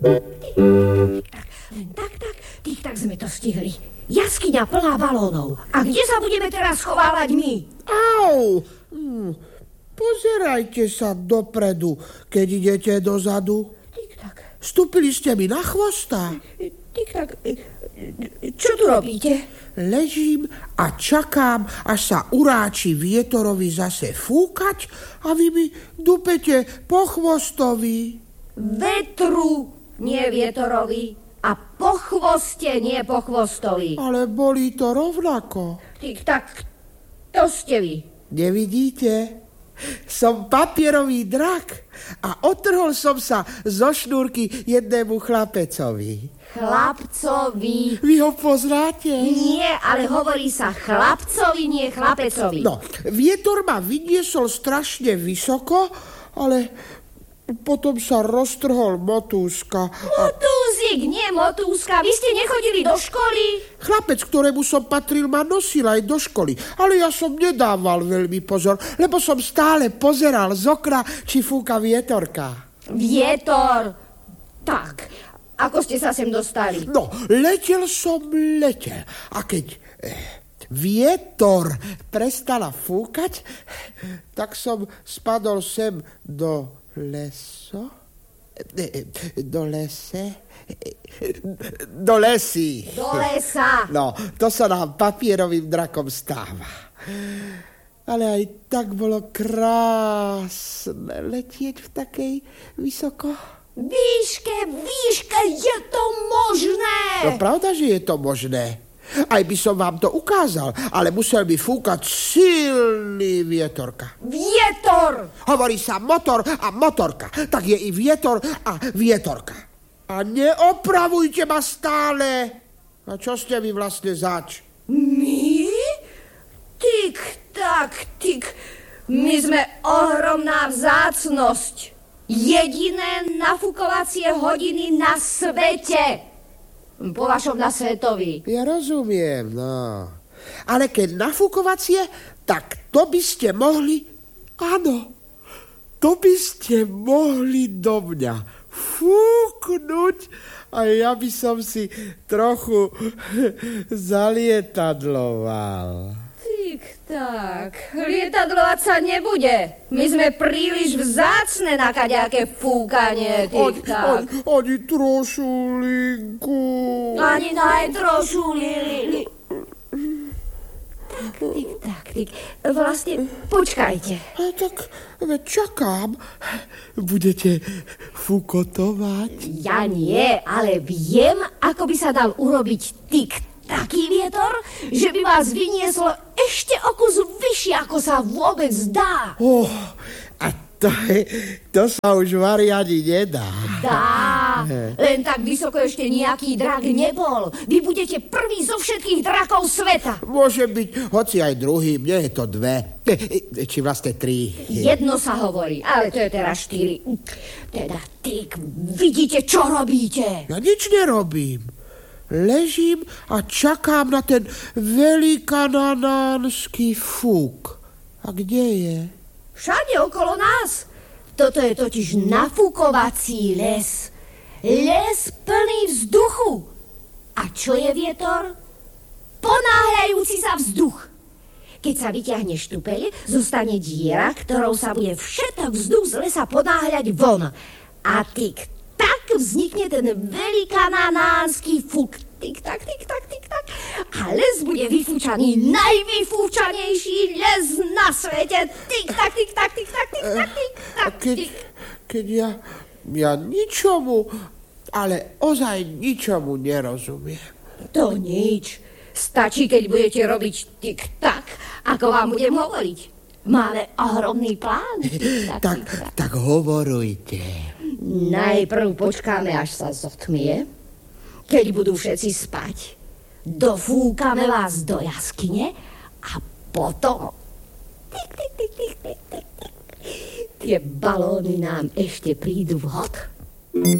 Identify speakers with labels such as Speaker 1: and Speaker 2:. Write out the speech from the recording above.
Speaker 1: Tak sme to stihli. Jaskyňa plná balónov. A kde sa budeme teraz schovávať my?
Speaker 2: Au! Pozerajte sa dopredu, keď idete dozadu.
Speaker 1: Tik-tak.
Speaker 2: Vstúpili ste mi na chvosta.
Speaker 1: Tik-tak. Čo tu robíte?
Speaker 2: Ležím a čakám, až sa uráči vietorovi zase fúkať a vy mi dupete po chvostovi.
Speaker 1: Vetru, nie vietorovi. A po chvoste, nie po chvostovi.
Speaker 2: Ale boli to rovnako.
Speaker 1: Tik-tak, to ste vy.
Speaker 2: Nevidíte? Som papierový drak a otrhol som sa zo šnúrky jednému chlapecovi.
Speaker 1: Chlapcovi.
Speaker 2: Vy ho poznáte?
Speaker 1: Nie, ale hovorí sa chlapcovi, nie chlapecovi.
Speaker 2: No, vietor ma vyniesol strašne vysoko, ale potom sa roztrhol motúska.
Speaker 1: Motúzik, nie motúska. Vy ste nechodili do školy?
Speaker 2: Chlapec, ktorému som patril, ma nosil aj do školy, ale ja som nedával veľmi pozor, lebo som stále pozeral z okna, či fúka vietorka.
Speaker 1: Vietor. Tak, ako ste sa sem dostali?
Speaker 2: No, letel. A keď vietor prestala fúkať, tak som spadol sem do lesy. Do lesa. No, to sa nám papierovým drakom stáva. Ale aj tak bolo krásne letieť v takej vysoko.
Speaker 1: Výške, je to možné.
Speaker 2: No pravda, že je to možné. Aj by som vám to ukázal, ale musel by fúkať silný vietorka.
Speaker 1: Vietor!
Speaker 2: Hovorí sa motor a motorka. Tak je i vietor a vietorka. A neopravujte ma stále. A čo ste vy vlastne zač?
Speaker 1: My? Tik. My sme ohromná vzácnosť. Jediné nafúkovacie hodiny na svete. Po vašom na svetovi.
Speaker 2: Ja rozumiem, no. Ale keď nafúkovacie, tak to by ste mohli... Áno, to by ste mohli do mňa fúknuť a ja by som si trochu zalietadloval.
Speaker 1: Tak, lietadlovať sa nebude. My sme príliš vzácne na kaďaké fúkanie, tik-tak.
Speaker 2: Ani trošulinku.
Speaker 1: Ani najtrošulili. Tak. Vlastne, počkajte.
Speaker 2: Tak, veď čakám. Budete fúkotovať?
Speaker 1: Ja nie, ale viem, ako by sa dal urobiť taký vietor, že by vás vynieslo ešte o kus vyššie, ako sa vôbec dá.
Speaker 2: A to sa už variadi nedá.
Speaker 1: Dá, len tak vysoko ešte nejaký drak nebol. Vy budete prvý zo všetkých drakov sveta.
Speaker 2: Môže byť, hoci aj druhý, mne je to 2. Či vlastne 3.
Speaker 1: Jedno sa hovorí, ale to je teraz 4. Teda, Tik, vidíte, čo robíte?
Speaker 2: Ja nič nerobím. Ležím a čakám na ten velikananánsky fúk. A kde je?
Speaker 1: Všade okolo nás. Toto je totiž nafúkovací les. Les plný vzduchu. A čo je vietor? Ponáhľajúci sa vzduch. Keď sa vyťahne štupeľ, zostane diera, ktorou sa bude všetok vzduch z lesa ponáhľať von. A tik tak vznikne ten velikananánsky fúk. Tik-tak. A les bude vyfúčaný, najvyfúčanejší les na svete. Tik-tak.
Speaker 2: Keď ja ničomu, ale ozaj ničomu nerozumiem.
Speaker 1: To nič. Stačí, keď budete robiť tik-tak, ako vám budem hovoriť. Máme ohromný plán.
Speaker 2: Tak hovorujte.
Speaker 1: Najprv počkáme, až sa zotmie. Keď budú všetci spať, dofúkame vás do jaskyne a potom... Tie balóny nám ešte prídu vhod.